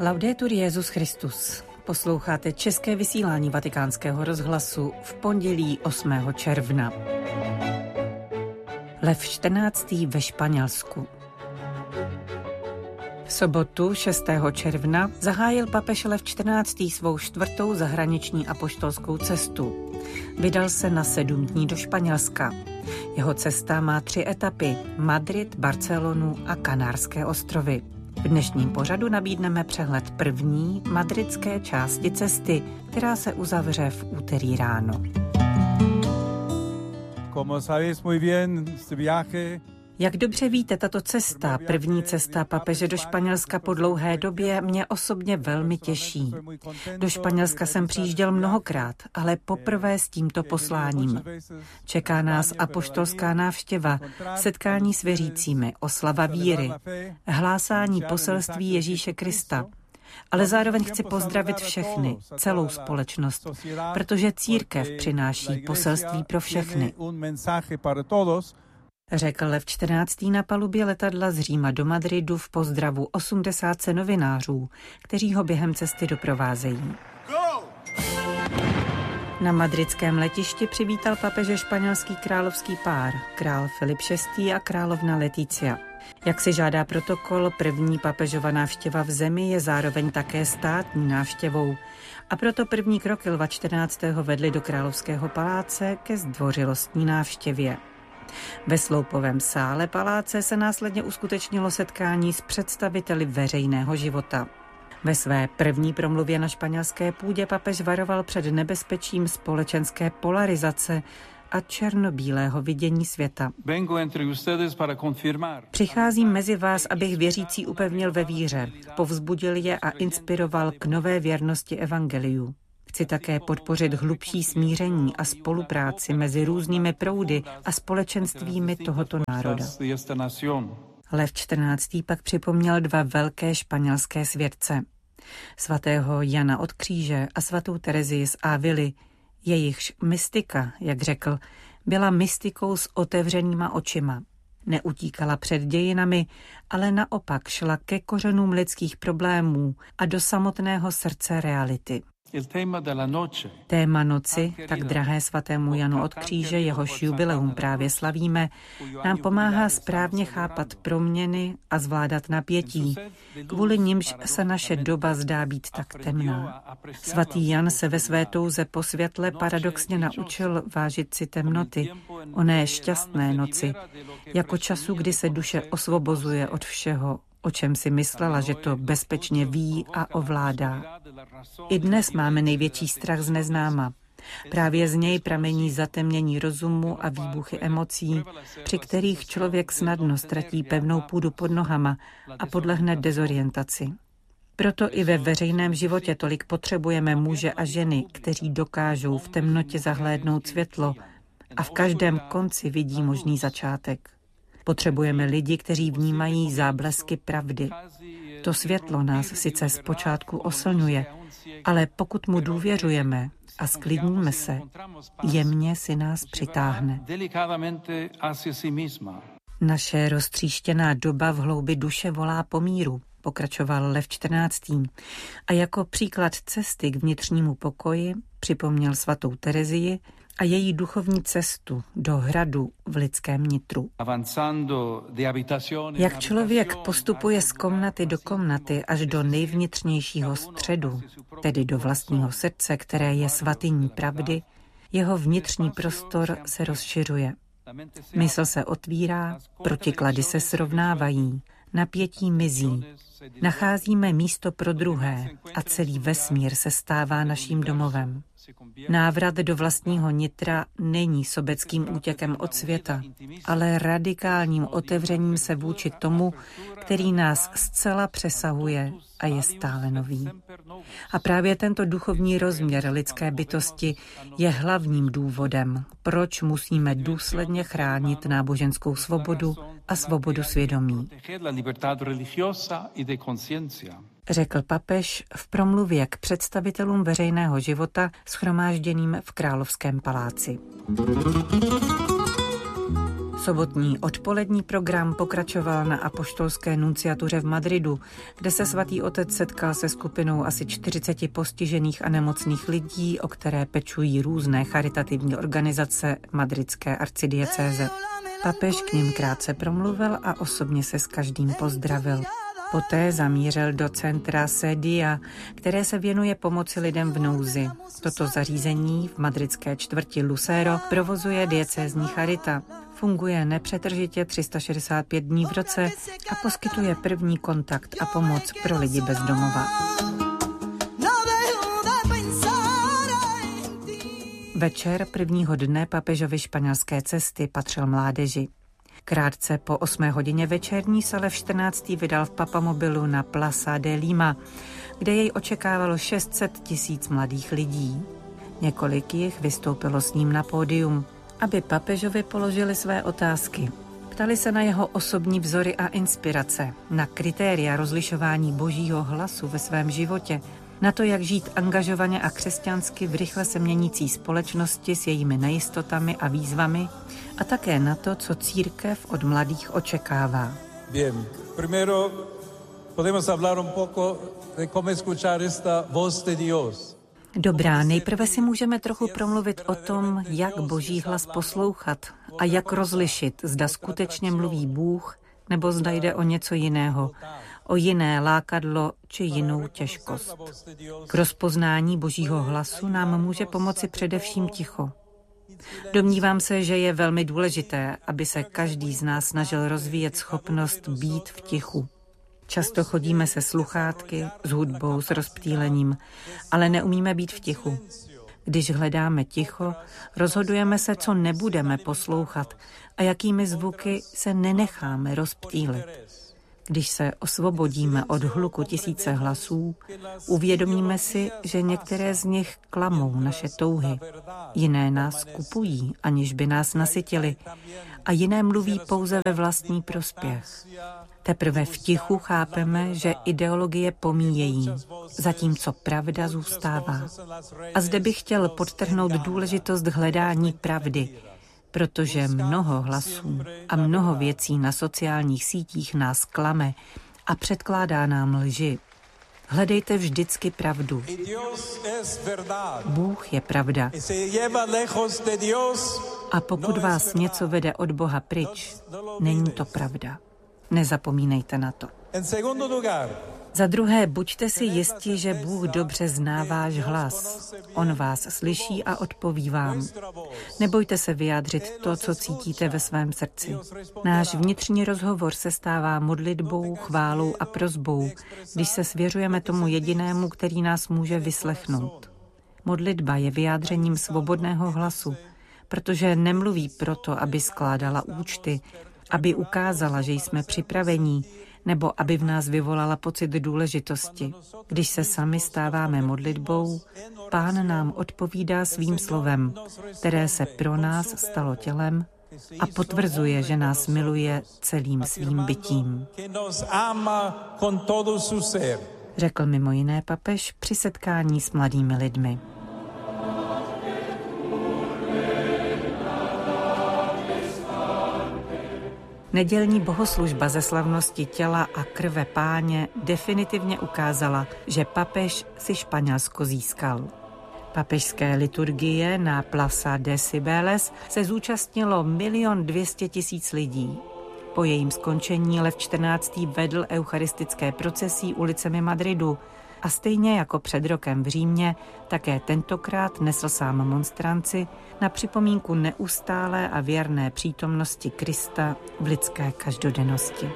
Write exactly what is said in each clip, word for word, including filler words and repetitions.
Laudetur Jesus Christus. Posloucháte české vysílání Vatikánského rozhlasu v pondělí osmého června. Lev čtrnáctý ve Španělsku. V sobotu šestého června zahájil papež Lev čtrnáctý svou čtvrtou zahraniční apoštolskou cestu. Vydal se na sedm dní do Španělska. Jeho cesta má tři etapy: Madrid, Barcelonu a Kanárské ostrovy. V dnešním pořadu nabídneme přehled první madridské části cesty, která se uzavře v úterý ráno. Como sabéis muy bien, este viaje. Jak dobře víte, tato cesta, první cesta papeže do Španělska po dlouhé době, mě osobně velmi těší. Do Španělska jsem přijížděl mnohokrát, ale poprvé s tímto posláním. Čeká nás apoštolská návštěva, setkání s věřícími, oslava víry, hlásání poselství Ježíše Krista. Ale zároveň chci pozdravit všechny, celou společnost, protože církev přináší poselství pro všechny. Řekl Lev čtrnáctý na palubě letadla z Říma do Madridu v pozdravu osmdesátce novinářů, kteří ho během cesty doprovázejí. Na madridském letišti přivítal papeže španělský královský pár, král Filip šestý a královna Leticia. Jak si žádá protokol, první papežova návštěva v zemi je zároveň také státní návštěvou. A proto první kroky Lva čtrnáctého vedly do královského paláce ke zdvořilostní návštěvě. Ve sloupovém sále paláce se následně uskutečnilo setkání s představiteli veřejného života. Ve své první promluvě na španělské půdě papež varoval před nebezpečím společenské polarizace a černobílého vidění světa. Přicházím mezi vás, abych věřící upevnil ve víře, povzbudil je a inspiroval k nové věrnosti evangeliu. Chci také podpořit hlubší smíření a spolupráci mezi různými proudy a společenstvími tohoto národa. Lev čtrnáctý pak připomněl dva velké španělské světce. Svatého Jana od Kříže a svatou Terezii z Ávily. Jejichž mystika, jak řekl, byla mystikou s otevřenýma očima. Neutíkala před dějinami, ale naopak šla ke kořenům lidských problémů a do samotného srdce reality. Téma noci, tak drahé svatému Janu od Kříže, jehož jubileum právě slavíme, nám pomáhá správně chápat proměny a zvládat napětí, kvůli nimž se naše doba zdá být tak temná. Svatý Jan se ve své touze po světle paradoxně naučil vážit si temnoty, oné šťastné noci, jako času, kdy se duše osvobozuje od všeho, o čem si myslela, že to bezpečně ví a ovládá. I dnes máme největší strach z neznáma. Právě z něj pramení zatemnění rozumu a výbuchy emocí, při kterých člověk snadno ztratí pevnou půdu pod nohama a podlehne dezorientaci. Proto i ve veřejném životě tolik potřebujeme muže a ženy, kteří dokážou v temnotě zahlédnout světlo a v každém konci vidí možný začátek. Potřebujeme lidi, kteří vnímají záblesky pravdy. To světlo nás sice zpočátku oslňuje, ale pokud mu důvěřujeme a sklidníme se, jemně si nás přitáhne. Naše roztříštěná doba v hloubi duše volá po míru, pokračoval Lev čtrnáctý. A jako příklad cesty k vnitřnímu pokoji připomněl svatou Terezii a její duchovní cestu do hradu v lidském nitru. Jak člověk postupuje z komnaty do komnaty až do nejvnitřnějšího středu, tedy do vlastního srdce, které je svatyní pravdy, jeho vnitřní prostor se rozšiřuje. Mysl se otvírá, protiklady se srovnávají, napětí mizí. Nacházíme místo pro druhé a celý vesmír se stává naším domovem. Návrat do vlastního nitra není sobeckým útěkem od světa, ale radikálním otevřením se vůči tomu, který nás zcela přesahuje a je stále nový. A právě tento duchovní rozměr lidské bytosti je hlavním důvodem, proč musíme důsledně chránit náboženskou svobodu a svobodu svědomí, řekl papež v promluvě k představitelům veřejného života shromážděným v Královském paláci. Sobotní odpolední program pokračoval na apoštolské nunciatuře v Madridu, kde se svatý otec setkal se skupinou asi čtyřiceti postižených a nemocných lidí, o které pečují různé charitativní organizace madridské arcidiecéze. Papež k nim krátce promluvil a osobně se s každým pozdravil. Poté zamířil do centra Sedia, které se věnuje pomoci lidem v nouzi. Toto zařízení v madridské čtvrti Lucero provozuje diecézní charita. Funguje nepřetržitě tři sta šedesát pět dní v roce a poskytuje první kontakt a pomoc pro lidi bez domova. Večer prvního dne papežovy španělské cesty patřil mládeži. Krátce po osmé hodině večerní se Lev čtrnáctý vydal v papamobilu na Plaza de Lima, kde jej očekávalo šest set tisíc mladých lidí. Několik jich vystoupilo s ním na pódium, aby papežovi položili své otázky. Ptali se na jeho osobní vzory a inspirace, na kritéria rozlišování božího hlasu ve svém životě, na to, jak žít angažovaně a křesťansky v rychle se měnící společnosti s jejími nejistotami a výzvami a také na to, co církev od mladých očekává. Bien, primero podemos hablar un poco de cómo escuchar esta voz de Dios. Dobrá, nejprve si můžeme trochu promluvit o tom, jak boží hlas poslouchat a jak rozlišit, zda skutečně mluví Bůh, nebo zda jde o něco jiného, o jiné lákadlo či jinou těžkost. K rozpoznání božího hlasu nám může pomoci především ticho. Domnívám se, že je velmi důležité, aby se každý z nás snažil rozvíjet schopnost být v tichu. Často chodíme se sluchátky, s hudbou, s rozptýlením, ale neumíme být v tichu. Když hledáme ticho, rozhodujeme se, co nebudeme poslouchat a jakými zvuky se nenecháme rozptýlit. Když se osvobodíme od hluku tisíce hlasů, uvědomíme si, že některé z nich klamou naše touhy, jiné nás kupují, aniž by nás nasytili, a jiné mluví pouze ve vlastní prospěch. Teprve v tichu chápeme, že ideologie pomíjejí, zatímco pravda zůstává. A zde bych chtěl podtrhnout důležitost hledání pravdy, protože mnoho hlasů a mnoho věcí na sociálních sítích nás klame a předkládá nám lži. Hledejte vždycky pravdu. Bůh je pravda. A pokud vás něco vede od Boha pryč, není to pravda. Nezapomínejte na to. Za druhé, buďte si jisti, že Bůh dobře zná váš hlas. On vás slyší a odpoví vám. Nebojte se vyjádřit to, co cítíte ve svém srdci. Náš vnitřní rozhovor se stává modlitbou, chválou a prosbou, když se svěřujeme tomu jedinému, který nás může vyslechnout. Modlitba je vyjádřením svobodného hlasu, protože nemluví proto, aby skládala účty, aby ukázala, že jsme připravení, nebo aby v nás vyvolala pocit důležitosti. Když se sami stáváme modlitbou, Pán nám odpovídá svým slovem, které se pro nás stalo tělem a potvrzuje, že nás miluje celým svým bytím. Řekl mimo jiné papež při setkání s mladými lidmi. Nedělní bohoslužba ze slavnosti těla a krve Páně definitivně ukázala, že papež si Španělsko získal. Papežské liturgie na Plaza de Cibeles se zúčastnilo milion dvě stě tisíc lidí. Po jejím skončení Lev čtrnáctý vedl eucharistické procesí ulicemi Madridu a stejně jako před rokem v Římě, také tentokrát nesl sám monstranci na připomínku neustálé a věrné přítomnosti Krista v lidské každodennosti.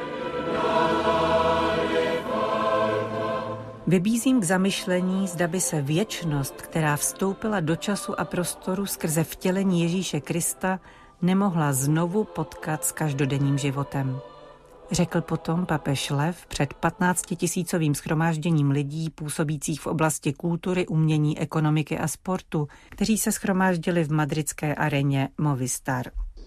Vybízím k zamyšlení, zda by se věčnost, která vstoupila do času a prostoru skrze vtělení Ježíše Krista, nemohla znovu potkat s každodenním životem. Řekl potom papež Lev před patnáctitisícovým shromážděním lidí působících v oblasti kultury, umění, ekonomiky a sportu, kteří se shromáždili v madridské aréně Movistar.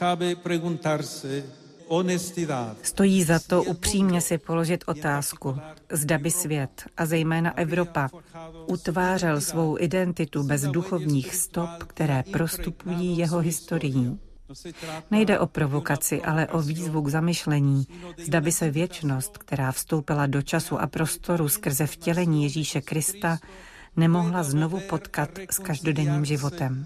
Stojí za to upřímně si položit otázku, zda by svět, a zejména Evropa, utvářel svou identitu bez duchovních stop, které prostupují jeho historií. Nejde o provokaci, ale o výzvu k zamyšlení, zda by se věčnost, která vstoupila do času a prostoru skrze vtělení Ježíše Krista, nemohla znovu potkat s každodenním životem.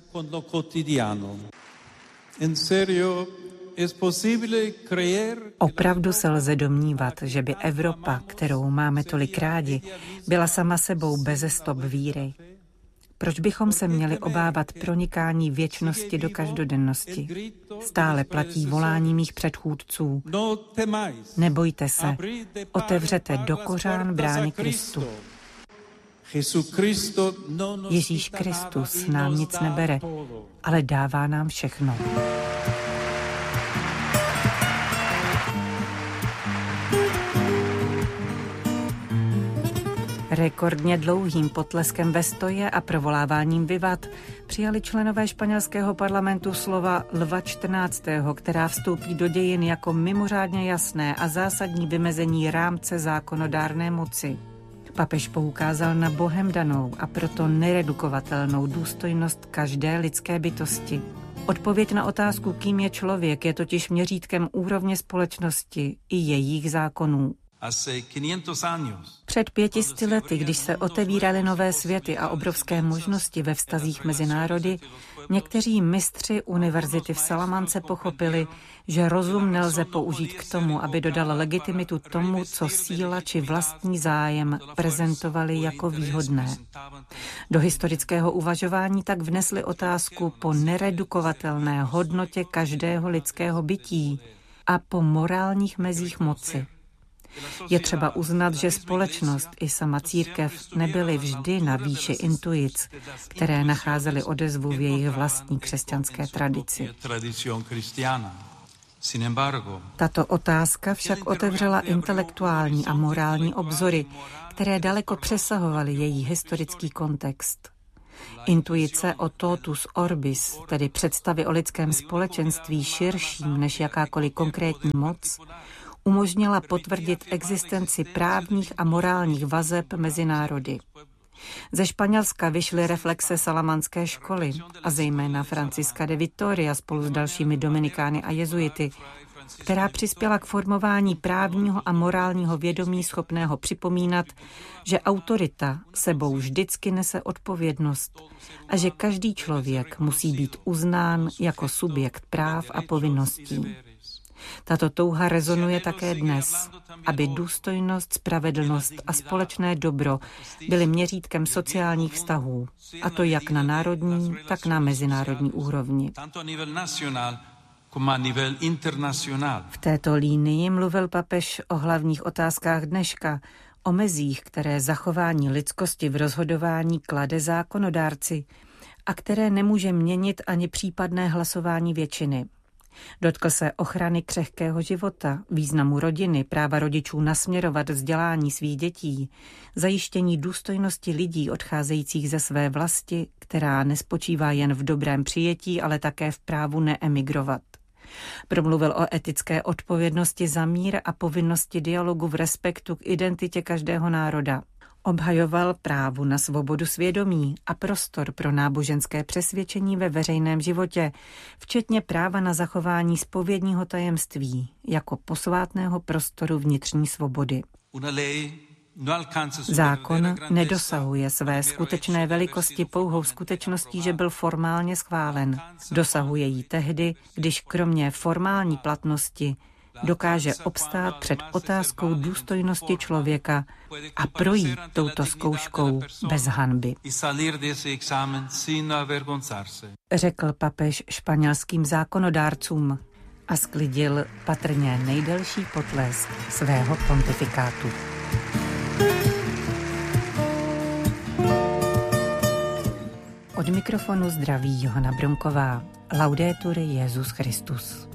Opravdu se lze domnívat, že by Evropa, kterou máme tolik rádi, byla sama sebou beze stop víry. Proč bychom se měli obávat pronikání věčnosti do každodennosti? Stále platí volání mých předchůdců. Nebojte se, otevřete do kořán brány Kristu. Ježíš Kristus nám nic nebere, ale dává nám všechno. Rekordně dlouhým potleskem ve stoje a provoláváním vivat přijali členové španělského parlamentu slova Lva čtrnáctého, která vstoupí do dějin jako mimořádně jasné a zásadní vymezení rámce zákonodárné moci. Papež poukázal na Bohem danou a proto neredukovatelnou důstojnost každé lidské bytosti. Odpověď na otázku, kým je člověk, je totiž měřítkem úrovně společnosti i jejich zákonů. Před pětisty lety, když se otevíraly nové světy a obrovské možnosti ve vztazích mezi národy, někteří mistři univerzity v Salamance pochopili, že rozum nelze použít k tomu, aby dodal legitimitu tomu, co síla či vlastní zájem prezentovali jako výhodné. Do historického uvažování tak vnesli otázku po neredukovatelné hodnotě každého lidského bytí a po morálních mezích moci. Je třeba uznat, že společnost i sama církev nebyly vždy na výši intuic, které nacházely odezvu v jejich vlastní křesťanské tradici. Tato otázka však otevřela intelektuální a morální obzory, které daleko přesahovaly její historický kontext. Intuice o totus orbis, tedy představy o lidském společenství širším než jakákoliv konkrétní moc, umožnila potvrdit existenci právních a morálních vazeb mezi národy. Ze Španělska vyšly reflexe salamanské školy a zejména Francisca de Vitoria spolu s dalšími dominikány a jezuity, která přispěla k formování právního a morálního vědomí schopného připomínat, že autorita sebou vždycky nese odpovědnost a že každý člověk musí být uznán jako subjekt práv a povinností. Tato touha rezonuje také dnes, aby důstojnost, spravedlnost a společné dobro byly měřítkem sociálních vztahů, a to jak na národní, tak na mezinárodní úrovni. V této línii mluvil papež o hlavních otázkách dneška, o mezích, které zachování lidskosti v rozhodování klade zákonodárci a které nemůže měnit ani případné hlasování většiny. Dotkl se ochrany křehkého života, významu rodiny, práva rodičů nasměrovat vzdělání svých dětí, zajištění důstojnosti lidí odcházejících ze své vlasti, která nespočívá jen v dobrém přijetí, ale také v právu neemigrovat. Promluvil o etické odpovědnosti za mír a povinnosti dialogu v respektu k identitě každého národa. Obhajoval právo na svobodu svědomí a prostor pro náboženské přesvědčení ve veřejném životě, včetně práva na zachování zpovědního tajemství jako posvátného prostoru vnitřní svobody. Zákon nedosahuje své skutečné velikosti pouhou skutečností, že byl formálně schválen. Dosahuje jí tehdy, když kromě formální platnosti dokáže obstát před otázkou důstojnosti člověka a projít touto zkouškou bez hanby. Řekl papež španělským zákonodárcům a sklidil patrně nejdelší potlesk svého pontifikátu. Od mikrofonu zdraví Johana Bronková. Laudetur Jesus Christus.